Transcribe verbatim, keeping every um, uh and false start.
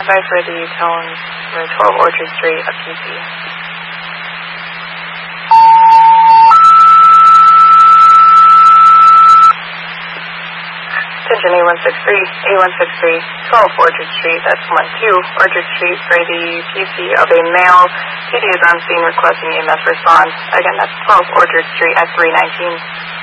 Sorry for the tone for twelve Orchard Street, up P C. Attention A one six three, A one six three, twelve Orchard Street, that's one two Orchard Street for the P C of a male. P D is on scene requesting E M S response. Again, that's twelve Orchard Street at three nineteen.